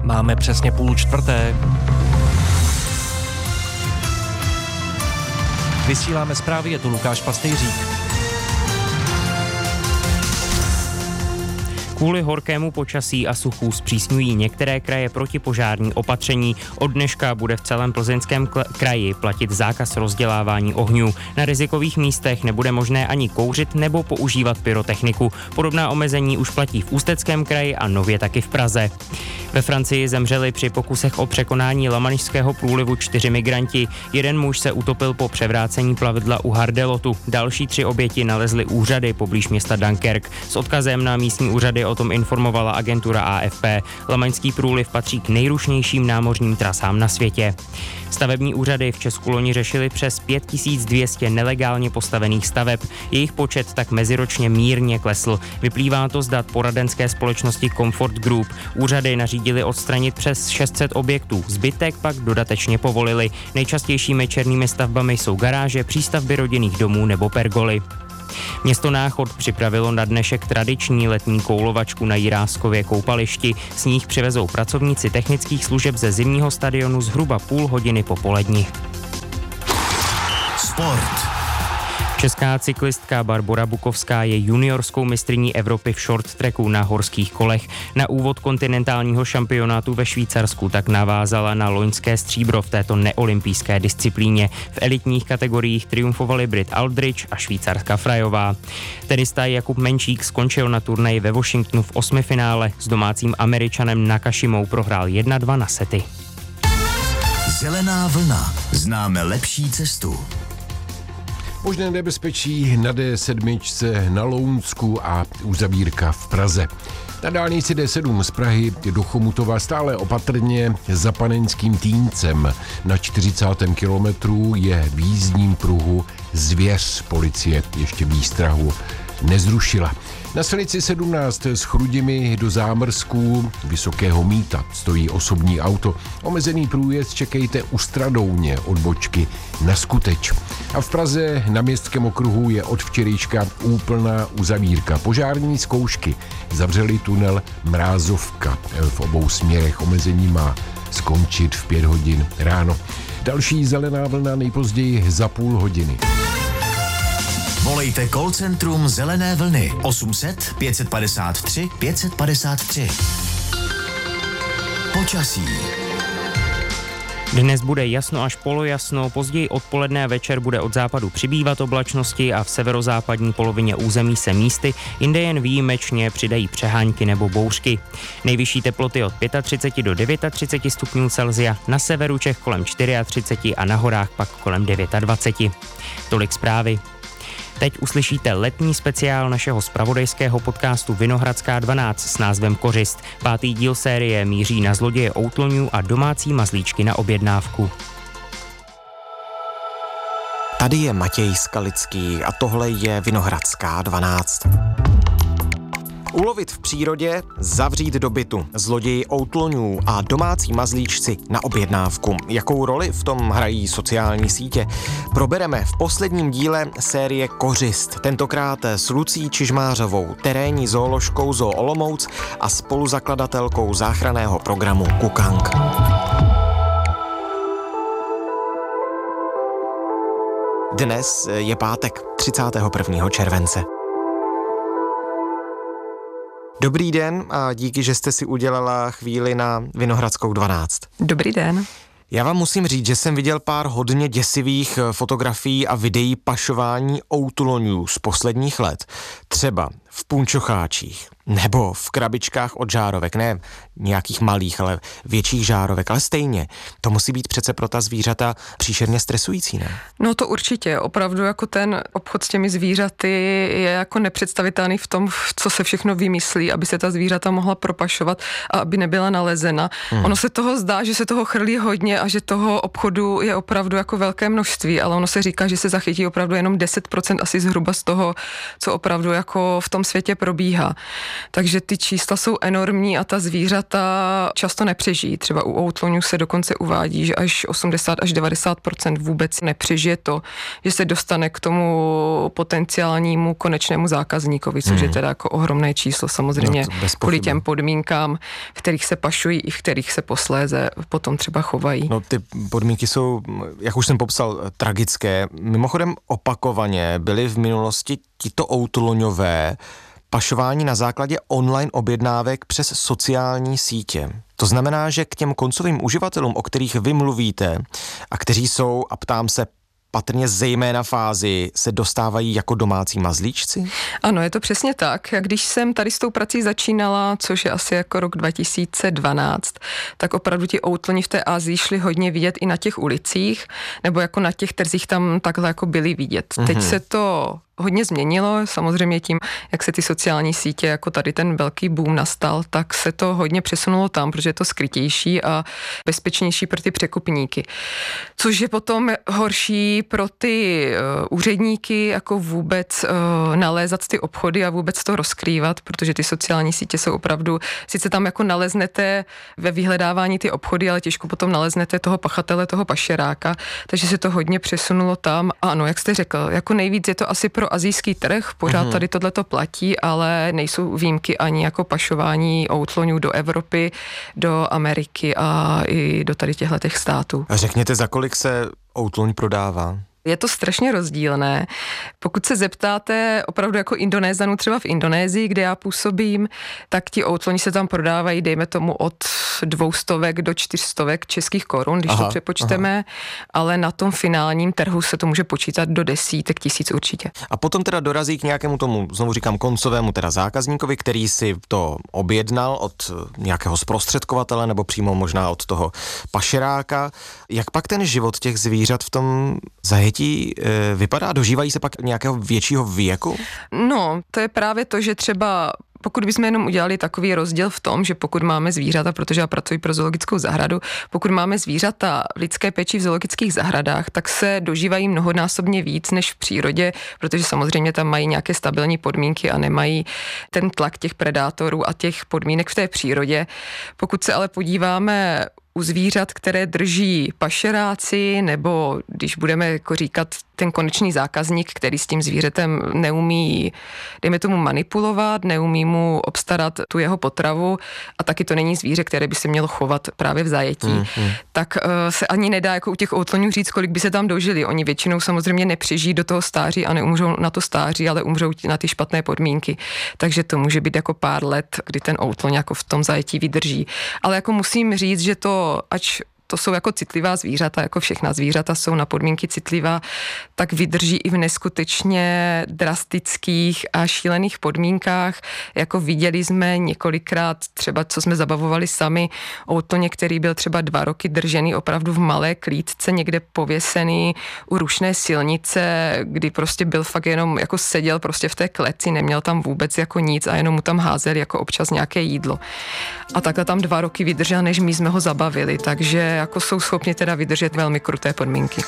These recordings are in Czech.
Máme přesně 3:30. Vysíláme zprávy, je tu Lukáš Pastejřík. Kvůli horkému počasí a suchu zpřísňují některé kraje protipožární opatření. Od dneška bude v celém Plzeňském kraji platit zákaz rozdělávání ohňů. Na rizikových místech nebude možné ani kouřit nebo používat pyrotechniku. Podobná omezení už platí v Ústeckém kraji a nově taky v Praze. Ve Francii zemřeli při pokusech o překonání Lamanšského průlivu 4 migranti. Jeden muž se utopil po převrácení plavidla u Hardelotu. Další 3 oběti nalezly úřady poblíž města Dunkirk. S odkazem na místní úřady o tom informovala agentura AFP. Lamaňský průliv patří k nejrušnějším námořním trasám na světě. Stavební úřady v Česku loni řešili přes 5200 nelegálně postavených staveb. Jejich počet tak meziročně mírně klesl. Vyplývá to z dat poradenské společnosti Comfort Group. Úřady nařídili odstranit přes 600 objektů, zbytek pak dodatečně povolili. Nejčastějšími černými stavbami jsou garáže, přístavby rodinných domů nebo pergoly. Město Náchod připravilo na dnešek tradiční letní koulovačku na Jiráskově koupališti. Sníh přivezou pracovníci technických služeb ze zimního stadionu zhruba půl hodiny po poledni. Sport. Česká cyklistka Barbora Bukovská je juniorskou mistryní Evropy v short tracku na horských kolech. Na úvod kontinentálního šampionátu ve Švýcarsku tak navázala na loňské stříbro v této neolympijské disciplíně. V elitních kategoriích triumfovali Brit Aldridge a Švýcarská Frajová. Tenista Jakub Menčík skončil na turnaji ve Washingtonu v 8. finále. S domácím Američanem Nakashimou prohrál 1-2 na sety. Zelená vlna. Známe lepší cestu. Možné nebezpečí na D7 na Lounsku a uzavírka v Praze. Na dálnici D7 z Prahy do Chomutova stále opatrně za Panenským Týncem. Na 40. kilometru je v jízdním pruhu zvěř. Policie ještě výstrahu nezrušila. Na silnici 17 s Chrudimi do Zámrsků Vysokého Mýta stojí osobní auto. Omezený průjezd čekejte u Stradouně od bočky na Skuteč. A v Praze na Městském okruhu je od včerejška úplná uzavírka. Požární zkoušky zavřeli tunel Mrázovka v obou směrech. Omezení má skončit v 5 hodin ráno. Další zelená vlna nejpozději za půl hodiny. Volejte call centrum Zelené vlny 800 553 553. Počasí. Dnes bude jasno až polojasno, později odpoledne a večer bude od západu přibývat oblačnosti a v severozápadní polovině území se místy, jinde jen výjimečně přidají přehánky nebo bouřky. Nejvyšší teploty od 35 do 39 stupňů Celsia, na severu Čech kolem 34 a na horách pak kolem 29. Tolik zprávy. Teď uslyšíte letní speciál našeho zpravodajského podcastu Vinohradská 12 s názvem Kořist. 5. díl série míří na zloděje outloňů a domácí mazlíčky na objednávku. Tady je Matěj Skalický a tohle je Vinohradská 12. Ulovit v přírodě, zavřít do bytu, zloději outloňů a domácí mazlíčci na objednávku. Jakou roli v tom hrají sociální sítě? Probereme v posledním díle série Kořist, tentokrát s Lucí Čižmářovou, terénní zooložkou Zoo Olomouc a spoluzakladatelkou záchranného programu Kukang. Dnes je pátek 31. července. Dobrý den a díky, že jste si udělala chvíli na Vinohradskou 12. Dobrý den. Já vám musím říct, že jsem viděl pár hodně děsivých fotografií a videí pašování outloňů z posledních let. Třeba v punčocháčích nebo v krabičkách od žárovek, ne nějakých malých, ale větších žárovek, ale stejně. To musí být přece pro ta zvířata příšerně stresující, ne? No to určitě, opravdu jako ten obchod s těmi zvířaty je jako nepředstavitelný v tom, co se všechno vymyslí, aby se ta zvířata mohla propašovat a aby nebyla nalezena. Ono se toho zdá, že se toho chrlí hodně a že toho obchodu je opravdu jako velké množství, ale ono se říká, že se zachytí opravdu jenom 10% asi zhruba z toho, co opravdu jako v tom tom světě probíhá. Takže ty čísla jsou enormní a ta zvířata často nepřežijí. Třeba u outloňů se dokonce uvádí, že až 80 až 90% vůbec nepřežije to, že se dostane k tomu potenciálnímu konečnému zákazníkovi, což je teda jako ohromné číslo samozřejmě kvůli těm podmínkám, v kterých se pašují i v kterých se posléze potom třeba chovají. No ty podmínky jsou, jak už jsem popsal, tragické. Mimochodem opakovaně byly v minulosti tito outloňové pašování na základě online objednávek přes sociální sítě. To znamená, že k těm koncovým uživatelům, o kterých vy mluvíte a kteří jsou, a ptám se, patrně zejména fázi, se dostávají jako domácí mazlíčci? Ano, je to přesně tak. Když jsem tady s tou prací začínala, což je asi jako rok 2012, tak opravdu ti outloni v té Asii šli hodně vidět i na těch ulicích, nebo jako na těch trzích tam takhle jako byli vidět. Teď se to hodně změnilo, samozřejmě tím, jak se ty sociální sítě, jako tady ten velký boom nastal, tak se to hodně přesunulo tam, protože je to skrytější a bezpečnější pro ty překupníky. Což je potom horší pro ty úředníky, jako vůbec nalézat ty obchody a vůbec to rozkrývat, protože ty sociální sítě jsou opravdu, sice tam jako naleznete ve vyhledávání ty obchody, ale těžko potom naleznete toho pachatele, toho pašeráka, takže se to hodně přesunulo tam. A ano, jak jste řekl, jako nejvíc je to asi pro asijský trh, pořád tady tohleto platí, ale nejsou výjimky ani jako pašování outloňů do Evropy, do Ameriky a i do tady těchto států. A řekněte, za kolik se outloň prodává? Je to strašně rozdílné. Pokud se zeptáte opravdu jako Indonézanů třeba v Indonésii, kde já působím, tak ti outloni se tam prodávají, dejme tomu od 200 do 400 českých korun, když to přepočteme, ale na tom finálním trhu se to může počítat do desítek tisíc určitě. A potom teda dorazí k nějakému tomu, znovu říkám, koncovému teda zákazníkovi, který si to objednal od nějakého zprostředkovatele nebo přímo možná od toho pašeráka. Jak pak ten život těch zvířat v tom zajetí vypadá? Dožívají se pak nějakého většího věku? No, to je právě to, že třeba pokud bychom jenom udělali takový rozdíl v tom, že pokud máme zvířata, protože já pracuji pro zoologickou zahradu, pokud máme zvířata v lidské péči v zoologických zahradách, tak se dožívají mnohonásobně víc než v přírodě, protože samozřejmě tam mají nějaké stabilní podmínky a nemají ten tlak těch predátorů a těch podmínek v té přírodě. Pokud se ale podíváme u zvířat, které drží pašeráci, nebo když budeme jako říkat ten konečný zákazník, který s tím zvířetem neumí, dejme tomu, manipulovat, neumí mu obstarat tu jeho potravu a taky to není zvíře, které by se mělo chovat právě v zajetí, tak se ani nedá jako u těch outlonů říct, kolik by se tam dožili. Oni většinou samozřejmě nepřežijí do toho stáří a neumřou na to stáří, ale umřou na ty špatné podmínky. Takže to může být jako pár let, kdy ten outlon jako v tom zajetí vydrží. Ale jako musím říct, že to, ač to jsou jako citlivá zvířata, jako všechna zvířata jsou na podmínky citlivá, tak vydrží i v neskutečně drastických a šílených podmínkách. Jako viděli jsme několikrát, třeba co jsme zabavovali sami, outloně, který byl třeba 2 roky držený opravdu v malé klítce, někde pověsený u rušné silnice, kdy prostě byl fakt jenom, jako seděl prostě v té kleci, neměl tam vůbec jako nic a jenom mu tam házeli jako občas nějaké jídlo. A takhle tam 2 roky vydržel, než my jsme ho zabavili, takže jako jsou schopni teda vydržet velmi kruté podmínky.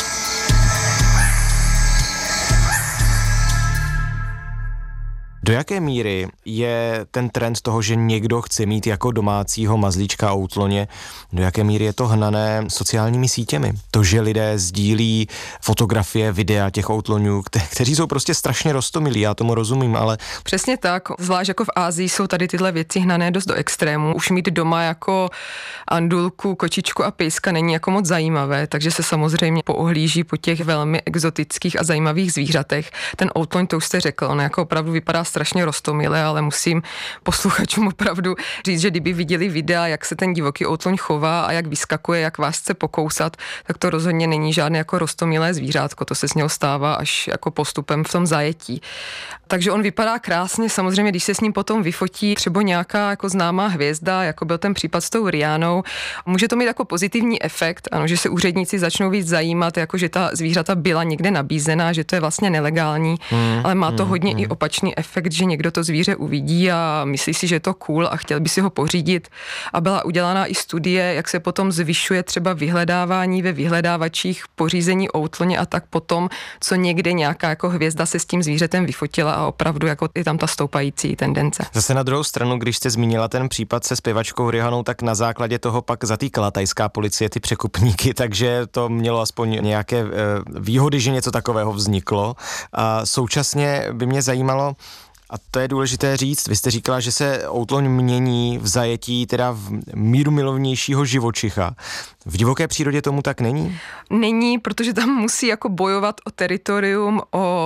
Do jaké míry je ten trend toho, že někdo chce mít jako domácího mazlíčka outloně, do jaké míry je to hnané sociálními sítěmi? To, že lidé sdílí fotografie, videa těch outloňů, kteří jsou prostě strašně roztomilí, já tomu rozumím, ale... Přesně tak, zvlášť jako v Asii jsou tady tyhle věci hnané dost do extrému. Už mít doma jako andulku, kočičku a pejska není jako moc zajímavé, takže se samozřejmě poohlíží po těch velmi exotických a zajímavých zvířatech. Ten outloň, to už jste řekl, on jako opravdu vypadá strašně roztomile, ale musím posluchačům opravdu říct, že kdyby viděli videa, jak se ten divoký outloň chová a jak vyskakuje, jak vás chce pokousat, tak to rozhodně není žádné jako roztomilé zvířátko, to se s něho stává až jako postupem v tom zajetí. Takže on vypadá krásně, samozřejmě, když se s ním potom vyfotí třeba nějaká jako známá hvězda, jako byl ten případ s tou Rianou, může to mít jako pozitivní efekt, ano, že se úředníci začnou víc zajímat, jako že ta zvířata byla někde nabízená, že to je vlastně nelegální, ale má to hodně i opačný efekt, efekt, že někdo to zvíře uvidí a myslí si, že je to cool a chtěl by si ho pořídit. A byla udělána i studie, jak se potom zvyšuje třeba vyhledávání ve vyhledávačích, pořízení outloně a tak potom, co někde nějaká jako hvězda se s tím zvířetem vyfotila a opravdu jako je tam ta stoupající tendence. Zase na druhou stranu, když jste zmínila ten případ se zpěvačkou Rihanou, tak na základě toho pak zatýkala tajská policie ty překupníky, takže to mělo aspoň nějaké výhody, že něco takového vzniklo. A současně by mě zajímalo, a to je důležité říct, vy jste říkala, že se outloň mění v zajetí teda v míru milovnějšího živočicha. V divoké přírodě tomu tak není? Není, protože tam musí jako bojovat o teritorium,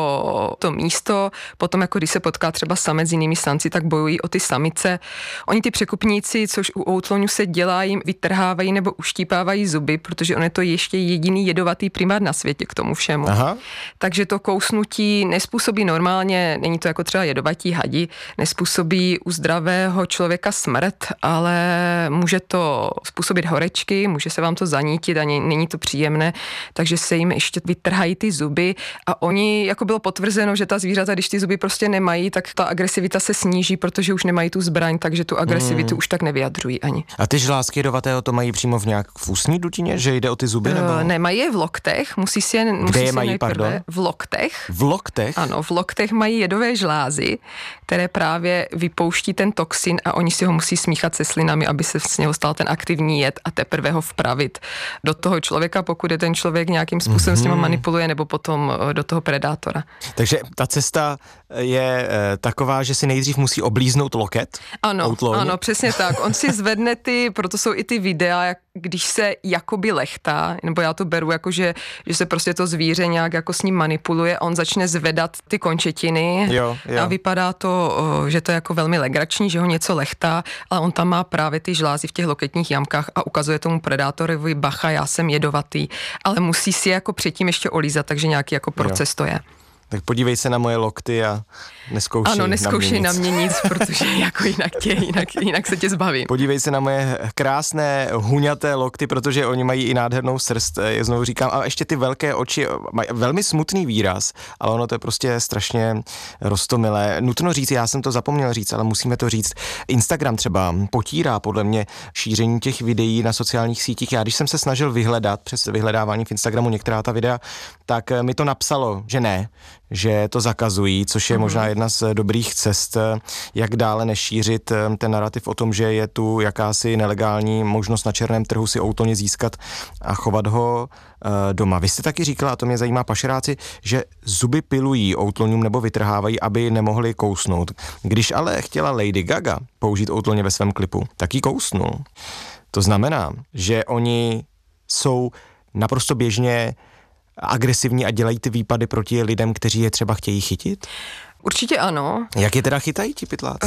o to místo, potom jako když se potká třeba samec s jinými samci, tak bojují o ty samice. Oni ty překupníci, což u outloňů se dělá, jim vytrhávají nebo uštípávají zuby, protože on je to ještě jediný jedovatý primát na světě k tomu všemu. Aha. Takže to kousnutí nespůsobí normálně, není to jako třeba jedovatí hadi, nespůsobí u zdravého člověka smrt, ale může to způsobit horečky, může se vám to zanítit a není to příjemné, takže se jim ještě vytrhají ty zuby a oni, jako bylo potvrzeno, že ta zvířata, když ty zuby prostě nemají, tak ta agresivita se sníží, protože už nemají tu zbraň, takže tu agresivitu už tak nevyjadřují ani. A ty žlázky jedovatého to mají přímo v ústní dutině, že jde o ty zuby? Nebo? Ne, mají je v loktech, musí si je mají, pardon? V loktech. V loktech? Ano, v loktech mají jedové žlázy, které právě vypouští ten toxin a oni si ho musí smíchat se slinami, aby se z něho stal ten aktivní jed a teprve ho vpravit do toho člověka, pokud je ten člověk nějakým způsobem s ním manipuluje, nebo potom do toho predátora. Takže ta cesta je taková, že si nejdřív musí oblíznout loket? Ano, přesně tak. On si zvedne proto jsou i ty videa, když se jakoby lechtá, nebo já to beru jako, že se prostě to zvíře nějak jako s ním manipuluje a on začne zvedat ty končetiny jo. A vypadá to, že to je jako velmi legrační, že ho něco lechtá, ale on tam má právě ty žlázy v těch loketních jamkách a ukazuje tomu predátorovi, bacha, já jsem jedovatý, ale musí si jako předtím ještě olízat, takže nějaký jako proces to je. Tak podívej se na moje lokty a neskoušej na mě nic, protože jako jinak se tě zbavím. Podívej se na moje krásné huňaté lokty, protože oni mají i nádhernou srst, je znovu říkám, a ještě ty velké oči, mají velmi smutný výraz, ale ono to je prostě strašně roztomilé. Nutno říct, já jsem to zapomněl říct, ale musíme to říct. Instagram třeba potírá podle mě šíření těch videí na sociálních sítích. Já když jsem se snažil vyhledat přes vyhledávání v Instagramu některá ta videa, tak mi to napsalo, že ne, že to zakazují, což je možná jedna z dobrých cest, jak dále nešířit ten narrativ o tom, že je tu jakási nelegální možnost na černém trhu si outloně získat a chovat ho doma. Vy jste taky říkala, a to mě zajímá, pašeráci, že zuby pilují outloňům nebo vytrhávají, aby nemohli kousnout. Když ale chtěla Lady Gaga použít outloně ve svém klipu, tak ji kousnul. To znamená, že oni jsou naprosto běžně agresivní a dělají ty výpady proti lidem, kteří je třeba chtějí chytit? Určitě ano. Jak je teda chytají ti pytláci?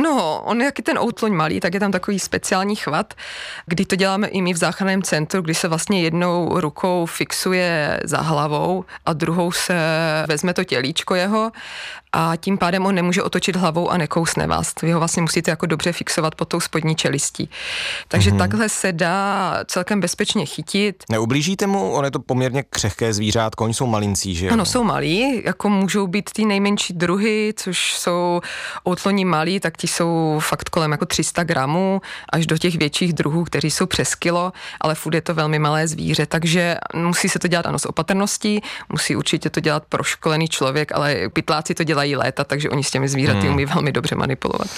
On jak je ten outloň malý, tak je tam takový speciální chvat, kdy to děláme i my v záchranném centru, kdy se vlastně jednou rukou fixuje za hlavou a druhou se vezme to tělíčko jeho a tím pádem on nemůže otočit hlavou a nekousne vás. Vy ho vlastně musíte jako dobře fixovat pod tou spodní čelistí. Takže takhle se dá celkem bezpečně chytit. Neublížíte mu? On je to poměrně křehké zvířátko, oni jsou malincí, že jo? Ano, jsou malí, jako můžou být ty nejmenší druhy, což jsou outloní malí, tak ti jsou fakt kolem jako 300 gramů, až do těch větších druhů, kteří jsou přes kilo, ale furt je to velmi malé zvíře, takže musí se to dělat ano s opatrností, musí určitě to dělat proškolený člověk, ale pytláci to dělají léta, takže oni s těmi zvířaty umí velmi dobře manipulovat.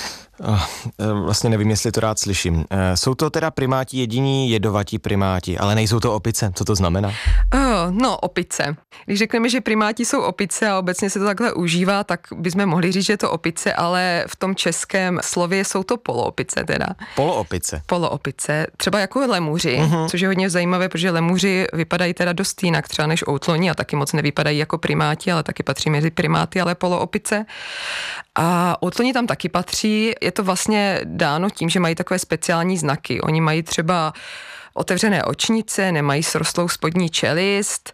Vlastně nevím, jestli to rád slyším. Jsou to teda primáti jediní jedovatí primáti, ale nejsou to opice. Co to znamená? Opice. Když řekneme, že primáti jsou opice a obecně se to takhle užívá, tak bychom mohli říct, že je to opice, ale v tom českém slově jsou to poloopice teda. Poloopice. Třeba jako lemuři, což je hodně zajímavé, protože lemuři vypadají teda dost jinak třeba než outloni a taky moc nevypadají jako primáti, ale taky patří mezi primáty, ale poloopice. A outloni tam taky patří. Je to vlastně dáno tím, že mají takové speciální znaky. Oni mají třeba otevřené očnice, nemají srostlou spodní čelist,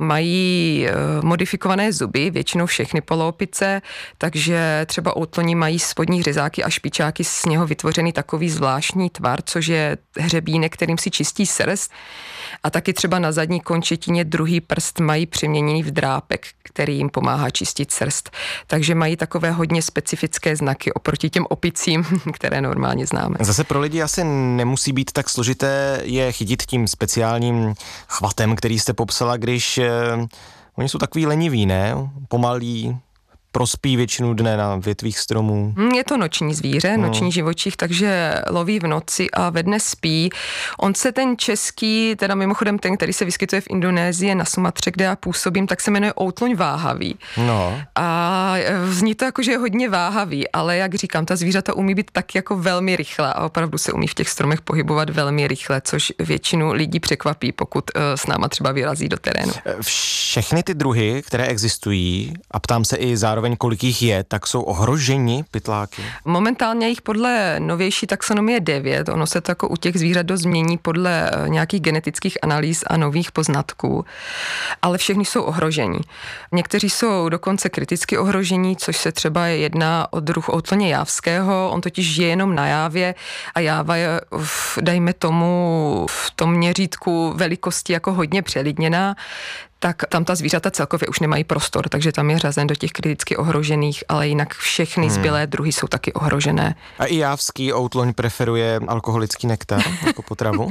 mají modifikované zuby, většinou všechny poloopice, takže třeba outloni mají spodní řezáky a špičáky, z něho vytvořený takový zvláštní tvar, což je hřebínek, kterým si čistí srst. A taky třeba na zadní končetině druhý prst mají přeměněný v drápek, který jim pomáhá čistit srst. Takže mají takové hodně specifické znaky oproti těm opicím, které normálně známe. Zase pro lidi asi nemusí být tak složité je chytit tím speciálním chvatem, který jste popsala, když oni jsou takový leniví, ne? Pomalí, prospí většinu dne na větvích stromů. Je to noční zvíře, noční živočich, takže loví v noci a ve dne spí. On se ten český, teda mimochodem ten, který se vyskytuje v Indonésii, na Sumatře, kde já působím, tak se jmenuje outloň váhavý. No. A zní to jako, že je hodně váhavý, ale jak říkám, ta zvířata umí být tak jako velmi rychle a opravdu se umí v těch stromech pohybovat velmi rychle, což většinu lidí překvapí, pokud s náma třeba vyrazí do terénu. Všechny ty druhy, které existují, a ptám se i zároveň, kolik jich je, tak jsou ohroženi pytláky? Momentálně jich podle novější taxonomie 9, ono se to jako u těch zvířat dost změní podle nějakých genetických analýz a nových poznatků, ale všechny jsou ohroženi. Někteří jsou dokonce kriticky ohrožení, což se třeba jedná o druh outloně jávského, on totiž žije jenom na Jávě a Jáva je, dejme tomu, v tom měřítku velikosti jako hodně přelidněná, tak tam ta zvířata celkově už nemají prostor, takže tam je řazen do těch kriticky ohrožených, ale jinak všechny zbylé druhy jsou taky ohrožené. A i jávský outloň preferuje alkoholický nektar jako potravu?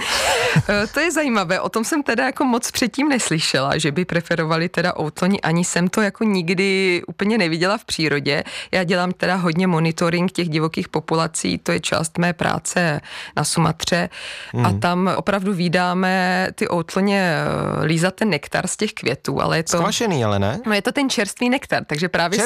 To je zajímavé, o tom jsem teda jako moc předtím neslyšela, že by preferovali teda outloni, ani jsem to jako nikdy úplně neviděla v přírodě. Já dělám teda hodně monitoring těch divokých populací, to je část mé práce na Sumatře a tam opravdu vídáme ty outloně lízat ten nektar z těch květů, ale je to... Skvašený, ale ne? No je to ten čerstvý nektar, takže právě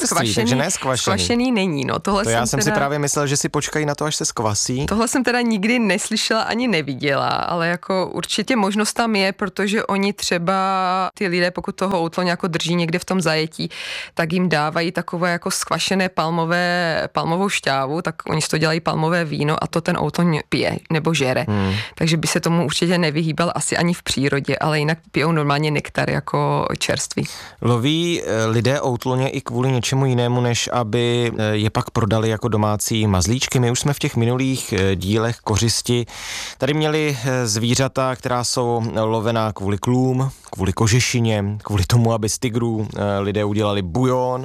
skvašený není. No, já jsem si právě myslel, že si počkají na to, až se skvasí. Tohle jsem teda nikdy neslyšela ani neviděla, ale jako určitě možnost tam je, protože oni třeba, ty lidé, pokud toho outloň jako drží někde v tom zajetí, tak jim dávají takové jako skvašené palmovou šťávu, tak oni si to dělají palmové víno a to ten outloň pije nebo žere. Takže by se tomu určitě nevyhýbal asi ani v přírodě, ale jinak pijou normálně nektar jako čerství. Loví lidé outloně i kvůli něčemu jinému, než aby je pak prodali jako domácí mazlíčky. My už jsme v těch minulých dílech Kořisti tady měli zvířata, která jsou lovená kvůli klům, kvůli kožešině, kvůli tomu, aby z tygrů lidé udělali bujon,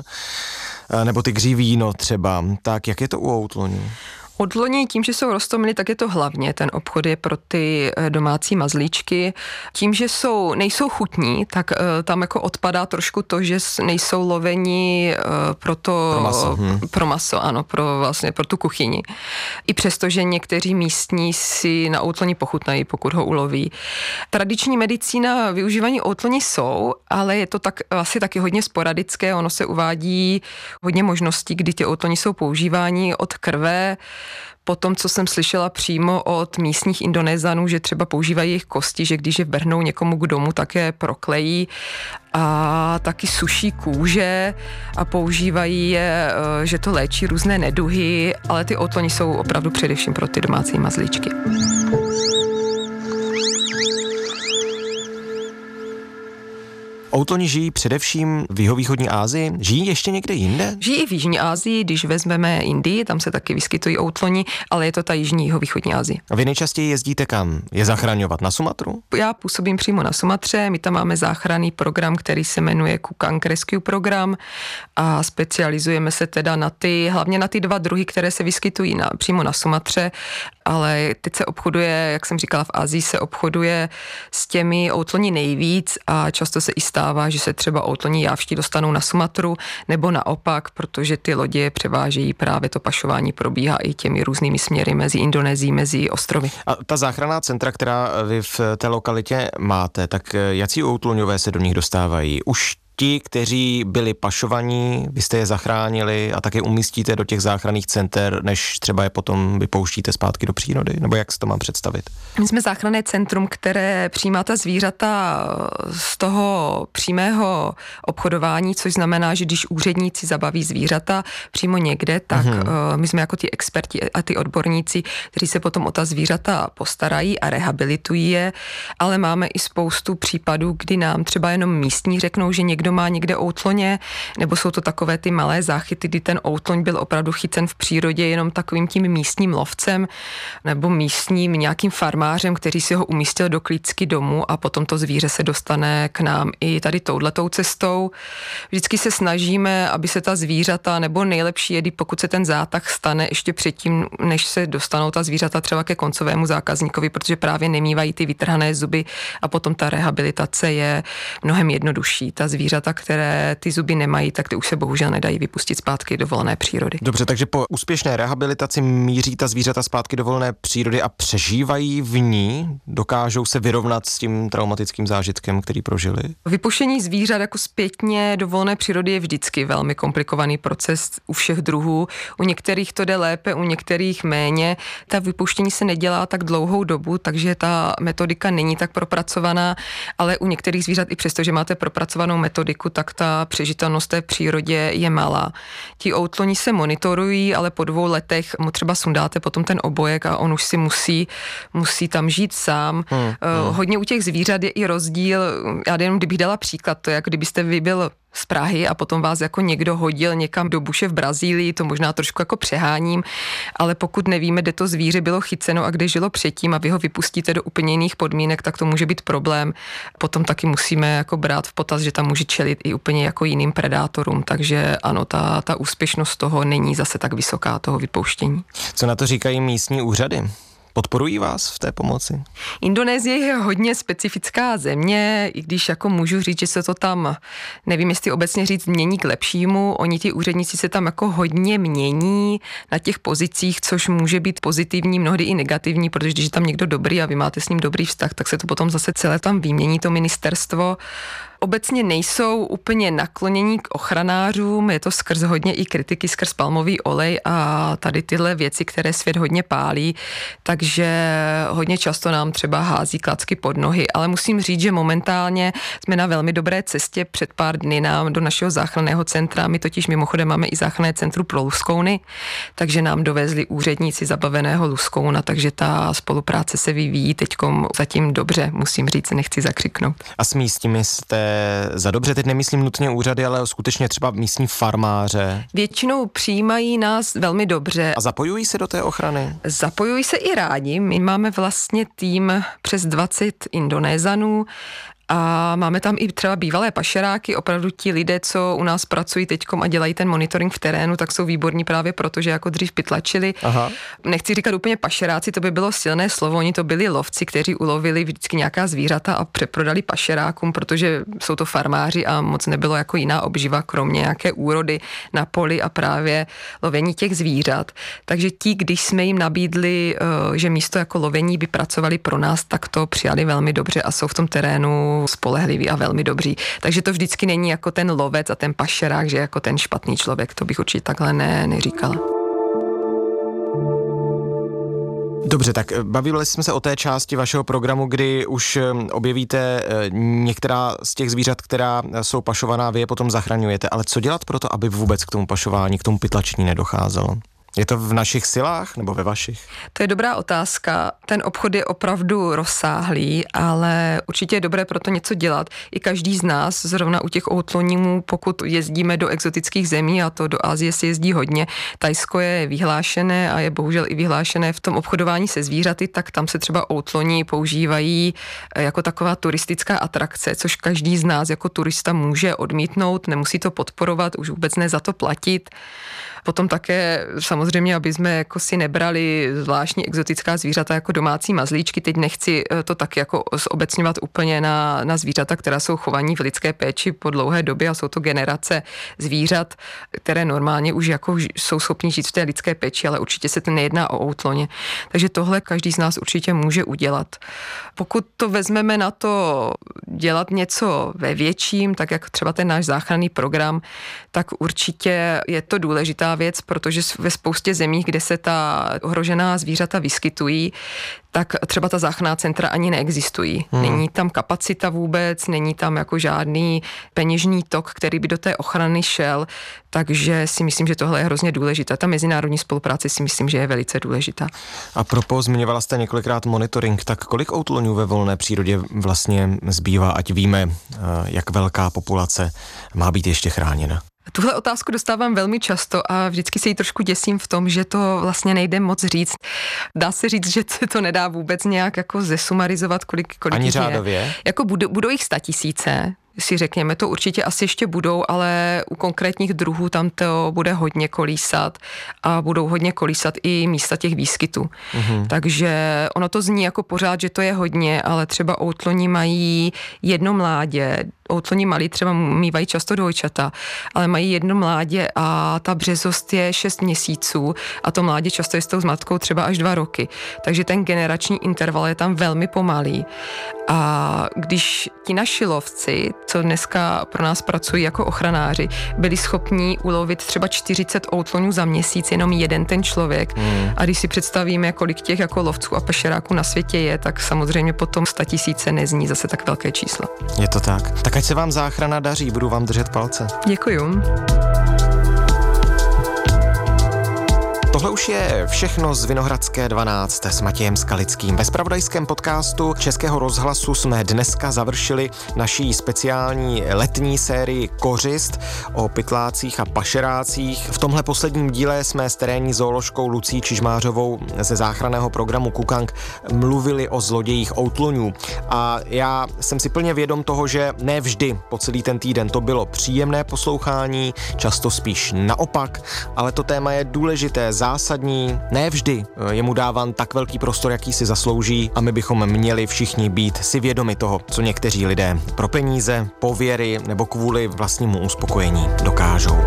nebo tygří víno třeba. Tak jak je to u outloní? Odloní tím, že jsou roztomilí, tak je to hlavně ten obchod je pro ty domácí mazlíčky. Tím, že nejsou chutní, tak tam jako odpadá trošku to, že nejsou loveni pro maso, ano, pro tu kuchyni. I přesto, že někteří místní si na outloní pochutnají, pokud ho uloví. Tradiční medicína využívání outloní jsou, ale je to tak asi taky hodně sporadické. Ono se uvádí hodně možností, kdy ty outloní jsou používáni od krve. Potom, co jsem slyšela přímo od místních Indonézanů, že třeba používají jejich kosti, že když je vrhnou někomu k domu, tak je proklejí a taky suší kůže a používají je, že to léčí různé neduhy, ale ty outloni jsou opravdu především pro ty domácí mazlíčky. Outloni žijí především v jihovýchodní Asii. Žijí ještě někde jinde? Žijí i v jižní Asii, když vezmeme Indii, tam se taky vyskytují outloni, ale je to ta jižní jihovýchodní Asie. A vy nejčastěji jezdíte kam? Je zachraňovat na Sumatru? Já působím přímo na Sumatře, my tam máme záchranný program, který se jmenuje Kukang Rescue program a specializujeme se teda hlavně na ty dva druhy, které se vyskytují přímo na Sumatře, ale teď se obchoduje, jak jsem říkala, v Asii se obchoduje s těmi outloni nejvíc a často se i stává, že se třeba outloni jávští dostanou na Sumatru nebo naopak, protože ty lodě převážejí, právě to pašování probíhá i těmi různými směry mezi Indonésií, mezi ostrovy. A ta záchranná centra, která vy v té lokalitě máte, tak jací outloňové se do nich dostávají? Už ti, kteří byli pašovaní, vy jste je zachránili a také umístíte do těch záchranných center, než třeba je potom vypouštíte zpátky do přírody? Nebo jak si to mám představit? My jsme záchranné centrum, které přijímá ta zvířata z toho přímého obchodování, což znamená, že když úředníci zabaví zvířata přímo někde, tak my jsme jako ti experti a ty odborníci, kteří se potom o ta zvířata postarají a rehabilitují je, ale máme i spoustu případů, kdy nám třeba jenom místní řeknou, že někdo má někde outloně, nebo jsou to takové ty malé záchyty, kdy ten outloň byl opravdu chycen v přírodě jenom takovým tím místním lovcem nebo místním nějakým farmářem, který si ho umístil do klícky domu a potom to zvíře se dostane k nám i tady touhletou cestou. Vždycky se snažíme, aby se ta zvířata, nebo nejlepší je, pokud se ten zátah stane ještě předtím, než se dostanou ta zvířata třeba ke koncovému zákazníkovi, protože právě nemývají ty vytrhané zuby a potom ta rehabilitace je mnohem jednodušší. Ta zvířata, které ty zuby nemají, tak ty už se bohužel nedají vypustit zpátky do volné přírody. Dobře, takže po úspěšné rehabilitaci míří ta zvířata zpátky do volné přírody a přežívají v ní? Dokážou se vyrovnat s tím traumatickým zážitkem, který prožili? Vypuštění zvířat jako zpětně do volné přírody je vždycky velmi komplikovaný proces u všech druhů. U některých to jde lépe, u některých méně. Ta vypuštění se nedělá tak dlouhou dobu, takže ta metodika není tak propracovaná, ale u některých zvířat i přesto, že máte propracovanou metodiku, tak ta přežitelnost té přírodě je malá. Ti outloni se monitorují, ale po 2 letech mu třeba sundáte potom ten obojek a on už si musí tam žít sám. Hodně u těch zvířat je i rozdíl, já jenom kdybych dala příklad, to je jako kdybyste vy byl z Prahy a potom vás jako někdo hodil někam do buše v Brazílii, to možná trošku jako přeháním, ale pokud nevíme, kde to zvíře bylo chyceno a kde žilo předtím a vy ho vypustíte do úplně jiných podmínek, tak to může být problém. Potom taky musíme jako brát v potaz, že tam může čelit i úplně jako jiným predátorům, takže ano, ta úspěšnost toho není zase tak vysoká, toho vypouštění. Co na to říkají místní úřady? Podporují vás v té pomoci? Indonésie je hodně specifická země, i když jako můžu říct, že se to tam, nevím, jestli obecně říct, mění k lepšímu. Oni ti úředníci se tam jako hodně mění na těch pozicích, což může být pozitivní, mnohdy i negativní, protože když je tam někdo dobrý a vy máte s ním dobrý vztah, tak se to potom zase celé tam vymění to ministerstvo. Obecně nejsou úplně naklonění k ochranářům, je to skrz hodně i kritiky skrz palmový olej a tady tyhle věci, které svět hodně pálí, takže hodně často nám třeba hází klacky pod nohy, ale musím říct, že momentálně jsme na velmi dobré cestě. Před pár dny nám do našeho záchranného centra, my totiž mimochodem máme i záchranné centrum pro luskouny, takže nám dovezli úředníci zabaveného luskouna, takže ta spolupráce se vyvíjí teďkom zatím dobře, musím říct, nechci zakřiknout. A s místními jste za dobře, teď nemyslím nutně úřady, ale skutečně třeba místní farmáře. Většinou přijímají nás velmi dobře. A zapojují se do té ochrany? Zapojují se i rádi. My máme vlastně tým přes 20 Indonézanů a máme tam i třeba bývalé pašeráky, opravdu ti lidé, co u nás pracují teďkom a dělají ten monitoring v terénu, tak jsou výborní právě proto, že jako dřív pytlačili. Aha. Nechci říkat úplně pašeráci, to by bylo silné slovo, oni to byli lovci, kteří ulovili vždycky nějaká zvířata a přeprodali pašerákům, protože jsou to farmáři a moc nebylo jako jiná obživa, kromě nějaké úrody na poli a právě lovení těch zvířat. Takže ti, když jsme jim nabídli, že místo jako lovení by pracovali pro nás, tak to přijali velmi dobře a jsou v tom terénu spolehliví a velmi dobří. Takže to vždycky není jako ten lovec a ten pašerák, že jako ten špatný člověk, to bych určitě takhle neříkala. Dobře, tak bavili jsme se o té části vašeho programu, kdy už objevíte některá z těch zvířat, která jsou pašovaná, vy je potom zachraňujete, ale co dělat pro to, aby vůbec k tomu pašování, k tomu pytlačení nedocházelo? Je to v našich silách nebo ve vašich? To je dobrá otázka. Ten obchod je opravdu rozsáhlý, ale určitě je dobré pro to něco dělat. I každý z nás, zrovna u těch outlonímů, pokud jezdíme do exotických zemí, a to do Asie se jezdí hodně, Thajsko je vyhlášené a je bohužel i vyhlášené v tom obchodování se zvířaty, tak tam se třeba outloní používají jako taková turistická atrakce, což každý z nás jako turista může odmítnout, nemusí to podporovat, už vůbec ne za to platit. Potom také samozřejmě samozřejmě, aby jsme jako si nebrali zvláštní exotická zvířata jako domácí mazlíčky. Teď nechci to tak jako zobecňovat úplně na zvířata, která jsou chovaní v lidské péči po dlouhé době a jsou to generace zvířat, které normálně už jako jsou schopni žít v té lidské péči, ale určitě se to nejedná o outloně. Takže tohle každý z nás určitě může udělat. Pokud to vezmeme na to dělat něco ve větším, tak jak třeba ten náš záchranný program, tak určitě je to důležitá věc, protože ve spoustě zemí, kde se ta ohrožená zvířata vyskytují, tak třeba ta záchranná centra ani neexistují. Není tam kapacita vůbec, není tam jako žádný peněžní tok, který by do té ochrany šel, takže si myslím, že tohle je hrozně důležité. Ta mezinárodní spolupráce si myslím, že je velice důležitá. A propos, zmiňovala jste několikrát monitoring, tak kolik outloňů ve volné přírodě vlastně zbývá, ať víme, jak velká populace má být ještě chráněna? Tuhle otázku dostávám velmi často a vždycky se jí trošku děsím v tom, že to vlastně nejde moc říct. Dá se říct, že se to nedá vůbec nějak jako zesumarizovat, kolik ani jich řádově? Je. Jako budou jich 100 000, si řekněme, to určitě asi ještě budou, ale u konkrétních druhů tam to bude hodně kolísat a budou hodně kolísat i místa těch výskytů. Takže ono to zní jako pořád, že to je hodně, ale třeba outloni mají jedno mládě, outloni malí třeba mývají často dvojčata, ale mají jedno mládě a ta březost je 6 měsíců a to mládě často je s tou matkou třeba až 2 roky. Takže ten generační interval je tam velmi pomalý. A když ti naši lovci, co dneska pro nás pracují jako ochranáři, byli schopni ulovit třeba 40 outlonů za měsíc, jenom jeden ten člověk. A když si představíme, kolik těch jako lovců a pašeráků na světě je, tak samozřejmě potom 100 000 nezní zase tak velké číslo. Je to tak. Tak ať se vám záchrana daří, budu vám držet palce. Děkuju. Tohle už je všechno z Vinohradské 12 s Matějem Skalickým. Ve zpravodajském podcastu Českého rozhlasu jsme dneska završili naší speciální letní sérii Kořist o pytlácích a pašerácích. V tomhle posledním díle jsme s terénní zooložkou Lucí Čižmářovou ze záchranného programu Kukang mluvili o zlodějích outlonů. A já jsem si plně vědom toho, že ne vždy po celý ten týden to bylo příjemné poslouchání, často spíš naopak, ale to téma je důležité, zásadní, ne vždy je mu dáván tak velký prostor, jaký si zaslouží a my bychom měli všichni být si vědomi toho, co někteří lidé pro peníze, pověry nebo kvůli vlastnímu uspokojení dokážou.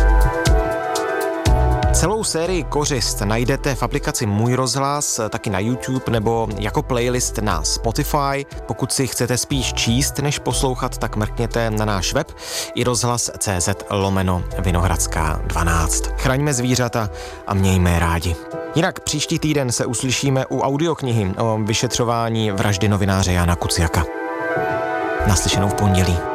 Celou sérii Kořist najdete v aplikaci Můj rozhlas, taky na YouTube nebo jako playlist na Spotify. Pokud si chcete spíš číst než poslouchat, tak mrkněte na náš web i rozhlas.cz/Vinohradská 12. Chraňme zvířata a mějme je rádi. Jinak příští týden se uslyšíme u audioknihy o vyšetřování vraždy novináře Jana Kuciaka. Naslyšenou v pondělí.